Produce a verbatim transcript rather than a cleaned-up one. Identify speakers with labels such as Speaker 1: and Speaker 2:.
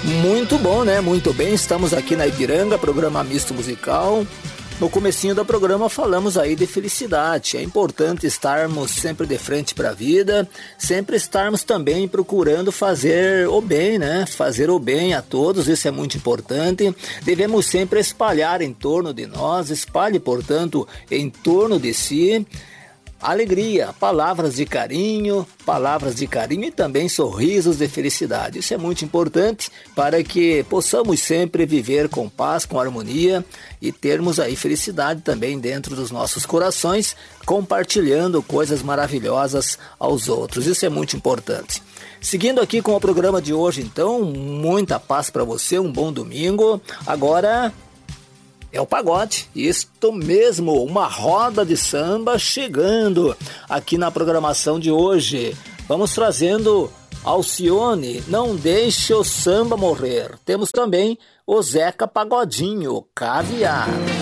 Speaker 1: Muito bom, né? Muito bem, estamos aqui na Ipiranga, programa misto musical. No comecinho do programa falamos aí de felicidade. É importante estarmos sempre de frente para a vida, sempre estarmos também procurando fazer o bem, né? Fazer o bem a todos, isso é muito importante. Devemos sempre espalhar em torno de nós, espalhe, portanto, em torno de si, alegria, palavras de carinho, palavras de carinho e também sorrisos de felicidade. Isso é muito importante para que possamos sempre viver com paz, com harmonia e termos aí felicidade também dentro dos nossos corações, compartilhando coisas maravilhosas aos outros. Isso é muito importante. Seguindo aqui com o programa de hoje, então, muita paz para você, um bom domingo. Agora é o pagode, isto mesmo, uma roda de samba chegando aqui na programação de hoje. Vamos trazendo Alcione, Não Deixe o Samba Morrer. Temos também o Zeca Pagodinho, Caviar.